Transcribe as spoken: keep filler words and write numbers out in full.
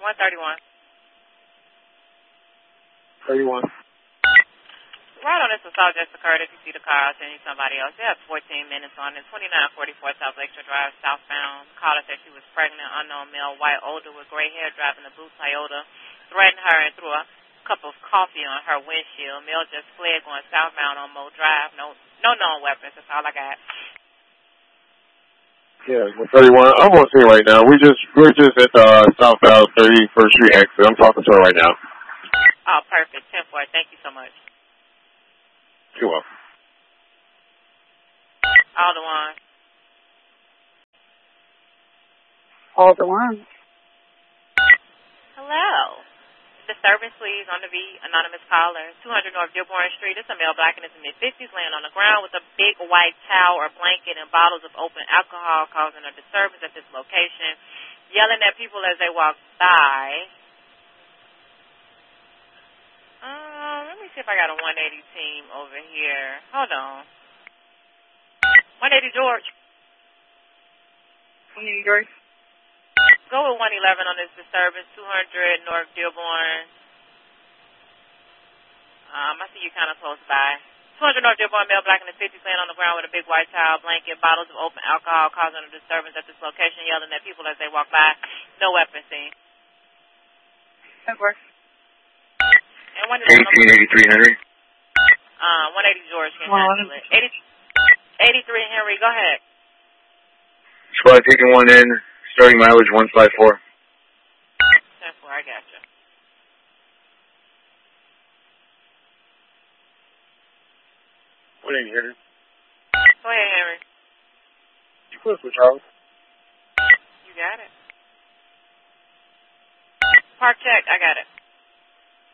one thirty-one. thirty-one. Right on this assault just occurred. If you see the car, I'll send you somebody else. It has fourteen minutes on it. twenty-nine forty-four South Lakeshore Drive, southbound. Caller said she was pregnant, unknown male, white, older, with gray hair, driving a blue Toyota. Threatened her and threw a cup of coffee on her windshield. Male just fled going southbound on Mo Drive. No no known weapons. That's all I got. Yeah, one thirty-one. I'm on scene right now. We just, we're just at uh, southbound thirty-first Street exit. I'm talking to her right now. Oh, perfect. ten four. Thank you so much. You're welcome. All the one. All the one. Hello. Disturbance, please, on the V, anonymous caller. two hundred North Dearborn Street. It's a male black in his mid-fifties laying on the ground with a big white towel or blanket and bottles of open alcohol causing a disturbance at this location. Yelling at people as they walk by. Um, let me see if I got a one eighty team over here. Hold on. one eighty George. one eighty George. Go with one eleven on this disturbance, two hundred North Dearborn. Um, I see you kind of close by. two hundred North Dearborn, male black in his fifties laying on the ground with a big white towel, blanket, bottles of open alcohol causing a disturbance at this location, yelling at people as they walk by. No weapon seen. ten four. And one is eighteen eighty-three Henry. Uh, one eighty George can handle it. eighty, eighty-three Henry, go ahead. Squad taking one in, starting mileage one five four. ten four, I got you. one eighty Henry. Go ahead, Henry. You close with Charles? You got it. Park check, I got it.